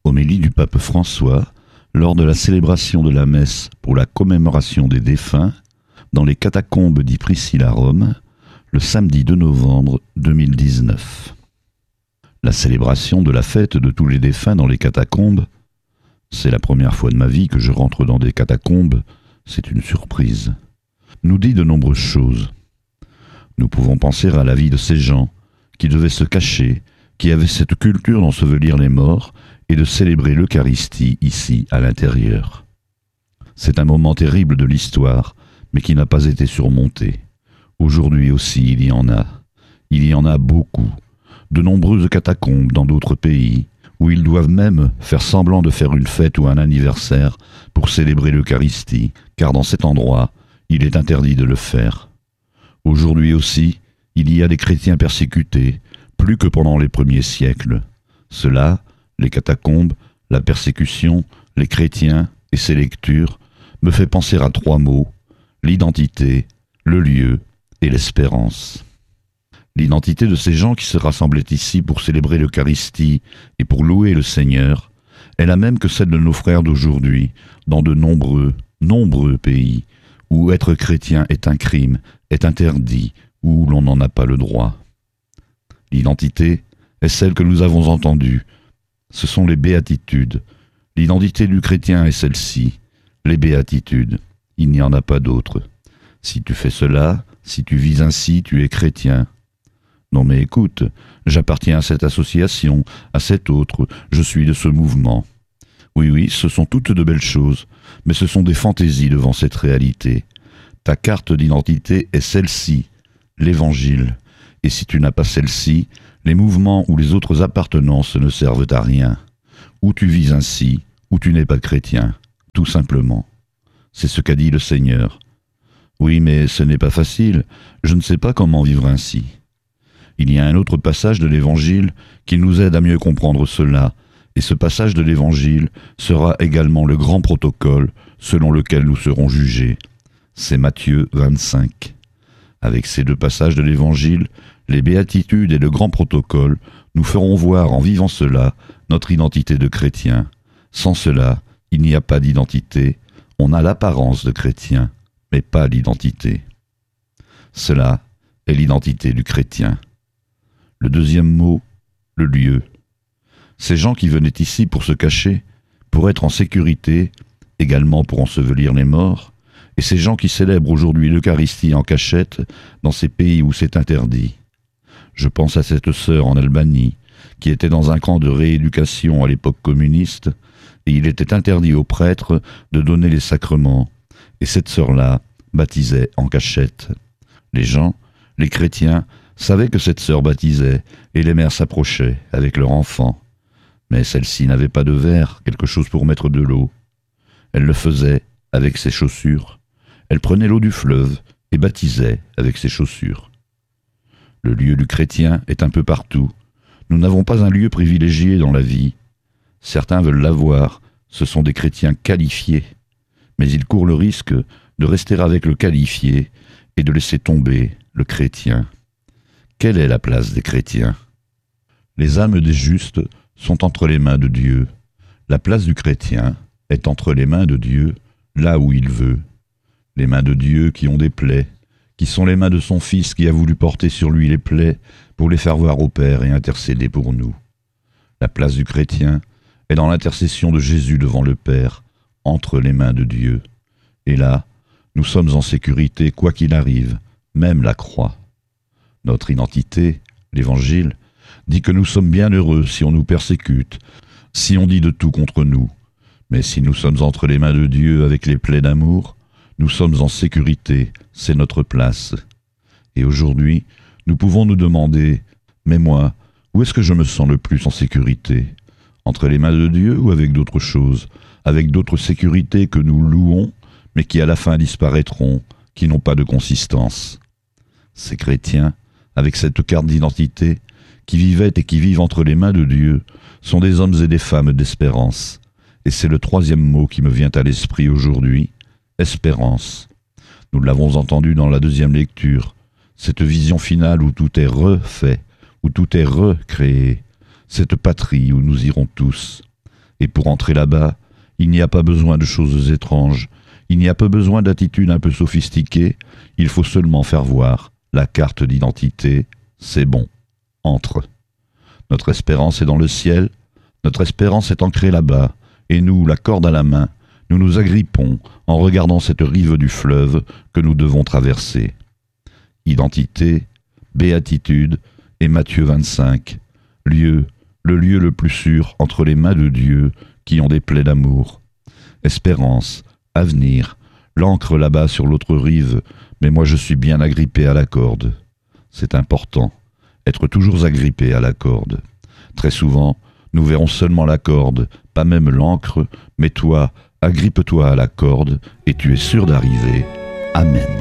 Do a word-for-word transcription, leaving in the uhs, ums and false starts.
Homélie du pape François lors de la célébration de la messe pour la commémoration des défunts dans les catacombes d'Yprisile à Rome, le samedi deux novembre deux mille dix-neuf. La célébration de la fête de tous les défunts dans les catacombes, c'est la première fois de ma vie que je rentre dans des catacombes, c'est une surprise, nous dit de nombreuses choses. Nous pouvons penser à la vie de ces gens qui devaient se cacher, qui avaient cette culture d'ensevelir les morts et de célébrer l'Eucharistie ici, à l'intérieur. C'est un moment terrible de l'histoire, mais qui n'a pas été surmonté. Aujourd'hui aussi, il y en a. Il y en a beaucoup. De nombreuses catacombes dans d'autres pays, où ils doivent même faire semblant de faire une fête ou un anniversaire pour célébrer l'Eucharistie, car dans cet endroit, il est interdit de le faire. Aujourd'hui aussi, il y a des chrétiens persécutés, plus que pendant les premiers siècles. Cela, les catacombes, la persécution, les chrétiens et ces lectures, me fait penser à trois mots, l'identité, le lieu et l'espérance. L'identité de ces gens qui se rassemblaient ici pour célébrer l'Eucharistie et pour louer le Seigneur est la même que celle de nos frères d'aujourd'hui, dans de nombreux, nombreux pays, où être chrétien est un crime, est interdit, où l'on n'en a pas le droit. L'identité est celle que nous avons entendue. Ce sont les béatitudes. L'identité du chrétien est celle-ci, les béatitudes. Il n'y en a pas d'autre. Si tu fais cela, si tu vis ainsi, tu es chrétien. Non mais écoute, j'appartiens à cette association, à cette autre, je suis de ce mouvement. Oui, oui, ce sont toutes de belles choses, mais ce sont des fantaisies devant cette réalité. Ta carte d'identité est celle-ci, l'Évangile. Et si tu n'as pas celle-ci, les mouvements ou les autres appartenances ne servent à rien. Ou tu vis ainsi, ou tu n'es pas chrétien, tout simplement. C'est ce qu'a dit le Seigneur. Oui, mais ce n'est pas facile, je ne sais pas comment vivre ainsi. Il y a un autre passage de l'Évangile qui nous aide à mieux comprendre cela, et ce passage de l'Évangile sera également le grand protocole selon lequel nous serons jugés. C'est Matthieu vingt-cinq. Avec ces deux passages de l'Évangile, les béatitudes et le grand protocole, nous ferons voir en vivant cela notre identité de chrétien. Sans cela, il n'y a pas d'identité, on a l'apparence de chrétien, mais pas l'identité. Cela est l'identité du chrétien. Le deuxième mot, le lieu. Ces gens qui venaient ici pour se cacher, pour être en sécurité, également pour ensevelir les morts, et ces gens qui célèbrent aujourd'hui l'Eucharistie en cachette dans ces pays où c'est interdit. Je pense à cette sœur en Albanie, qui était dans un camp de rééducation à l'époque communiste, et il était interdit aux prêtres de donner les sacrements, et cette sœur-là baptisait en cachette. Les gens, les chrétiens, savaient que cette sœur baptisait, et les mères s'approchaient avec leur enfant. Mais celle-ci n'avait pas de verre, quelque chose pour mettre de l'eau. Elle le faisait avec ses chaussures. Elle prenait l'eau du fleuve et baptisait avec ses chaussures. Le lieu du chrétien est un peu partout. Nous n'avons pas un lieu privilégié dans la vie. Certains veulent l'avoir, ce sont des chrétiens qualifiés. Mais ils courent le risque de rester avec le qualifié et de laisser tomber le chrétien. Quelle est la place des chrétiens? Les âmes des justes sont entre les mains de Dieu. La place du chrétien est entre les mains de Dieu, là où il veut. Les mains de Dieu qui ont des plaies, qui sont les mains de son Fils qui a voulu porter sur lui les plaies pour les faire voir au Père et intercéder pour nous. La place du chrétien est dans l'intercession de Jésus devant le Père, entre les mains de Dieu. Et là, nous sommes en sécurité quoi qu'il arrive, même la croix. Notre identité, l'Évangile, dit que nous sommes bien heureux si on nous persécute, si on dit de tout contre nous. Mais si nous sommes entre les mains de Dieu avec les plaies d'amour, nous sommes en sécurité, c'est notre place. Et aujourd'hui, nous pouvons nous demander, mais moi, où est-ce que je me sens le plus en sécurité? Entre les mains de Dieu ou avec d'autres choses, avec d'autres sécurités que nous louons, mais qui à la fin disparaîtront, qui n'ont pas de consistance? Ces chrétiens, avec cette carte d'identité, qui vivaient et qui vivent entre les mains de Dieu, sont des hommes et des femmes d'espérance. Et c'est le troisième mot qui me vient à l'esprit aujourd'hui, espérance. Nous l'avons entendu dans la deuxième lecture, cette vision finale où tout est refait, où tout est recréé, cette patrie où nous irons tous. Et pour entrer là-bas, il n'y a pas besoin de choses étranges, il n'y a pas besoin d'attitudes un peu sophistiquées, il faut seulement faire voir la carte d'identité, c'est bon, entre. Notre espérance est dans le ciel, notre espérance est ancrée là-bas, et nous, la corde à la main, nous nous agrippons en regardant cette rive du fleuve que nous devons traverser. Identité, béatitude et Matthieu vingt-cinq, lieu, le lieu le plus sûr entre les mains de Dieu qui ont des plaies d'amour. Espérance, avenir, l'ancre là-bas sur l'autre rive, mais moi je suis bien agrippé à la corde. C'est important, être toujours agrippé à la corde. Très souvent, nous verrons seulement la corde, pas même l'ancre, mais toi, agrippe-toi à la corde et tu es sûr d'arriver. Amen.